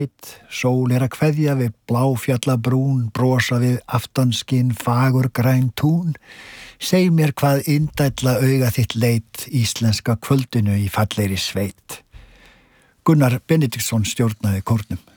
Sól að kveðja við bláfjallabrún, brosa við aftanskinn fagur græn tún. Seg mér hvað indælla auga þitt leit íslenska kvöldinu í fallegri sveit. Gunnar Benediktsson stjórnaði kórnum.